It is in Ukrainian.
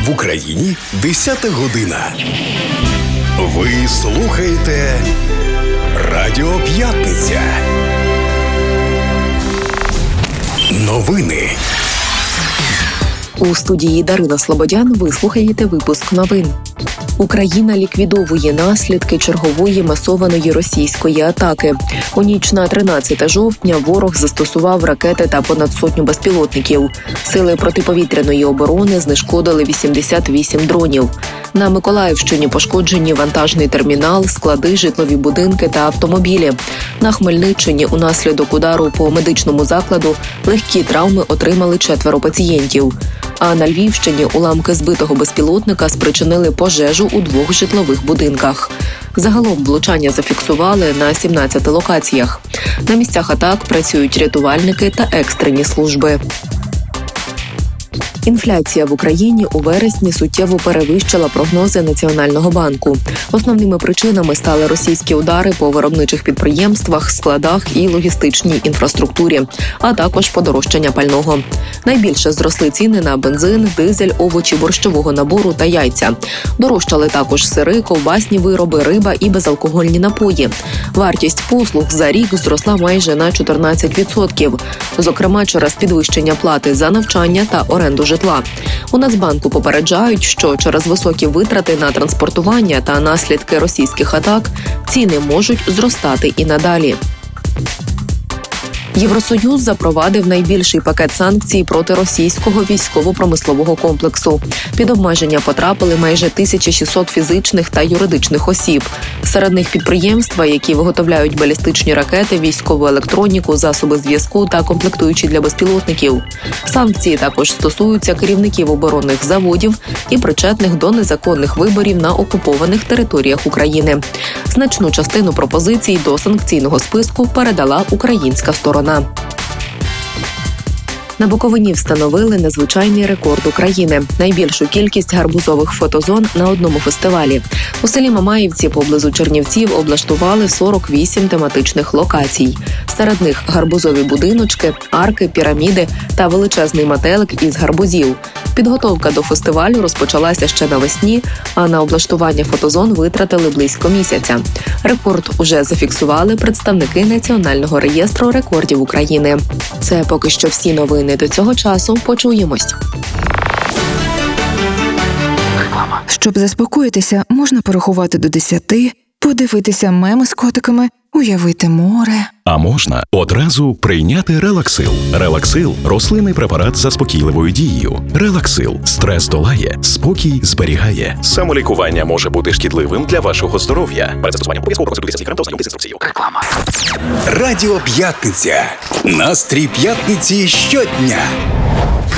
В Україні 10 година. Ви слухаєте Радіо П'ятниця. Новини. У студії Дарина Слободян ви слухаєте випуск новин. Україна ліквідовує наслідки чергової масованої російської атаки. У ніч на 13 жовтня ворог застосував ракети та понад сотню безпілотників. Сили протиповітряної оборони знешкодили 88 дронів. На Миколаївщині пошкоджені вантажний термінал, склади, житлові будинки та автомобілі. На Хмельниччині унаслідок удару по медичному закладу легкі травми отримали 4 пацієнтів. А на Львівщині уламки збитого безпілотника спричинили пожежу у 2 житлових будинках. Загалом влучання зафіксували на 17 локаціях. На місцях атак працюють рятувальники та екстрені служби. Інфляція в Україні у вересні суттєво перевищила прогнози Національного банку. Основними причинами стали російські удари по виробничих підприємствах, складах і логістичній інфраструктурі, а також подорожчання пального. Найбільше зросли ціни на бензин, дизель, овочі борщового набору та яйця. Дорожчали також сири, ковбасні вироби, риба і безалкогольні напої. Вартість послуг за рік зросла майже на 14%, зокрема через підвищення плати за навчання та оренду житла. У Нацбанку попереджають, що через високі витрати на транспортування та наслідки російських атак ціни можуть зростати і надалі. Євросоюз запровадив найбільший пакет санкцій проти російського військово-промислового комплексу. Під обмеження потрапили майже 1600 фізичних та юридичних осіб. Серед них підприємства, які виготовляють балістичні ракети, військову електроніку, засоби зв'язку та комплектуючі для безпілотників. Санкції також стосуються керівників оборонних заводів і причетних до незаконних виборів на окупованих територіях України. Значну частину пропозицій до санкційного списку передала українська сторона. На Буковині встановили незвичайний рекорд України – найбільшу кількість гарбузових фотозон на одному фестивалі. У селі Мамаївці поблизу Чернівців облаштували 48 тематичних локацій. Серед них гарбузові будиночки, арки, піраміди та величезний метелик із гарбузів. Підготовка до фестивалю розпочалася ще навесні, а на облаштування фотозон витратили близько місяця. Рекорд уже зафіксували представники Національного реєстру рекордів України. Це поки що всі новини до цього часу. Почуємось. Щоб заспокоїтися, можна порахувати до 10, подивитися меми з котиками, уявити море. А можна одразу прийняти Релаксил. Релаксил – рослинний препарат з заспокійливою дією. Релаксил – стрес долає, спокій зберігає. Самолікування може бути шкідливим для вашого здоров'я. Перед застосуванням обов'язково проконсультуйтеся з лікарем та ознайомтеся з інструкцією. Реклама. Радіо П'ятниця. Настрій п'ятниці щодня.